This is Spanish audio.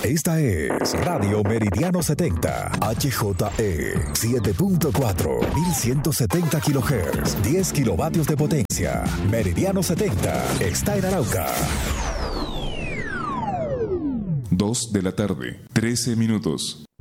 Esta es Radio Meridiano 70, HJE 7.4, 1170 kHz, 10 kilovatios de potencia. Meridiano 70 está en Arauca. 2 de la tarde, 13 minutos.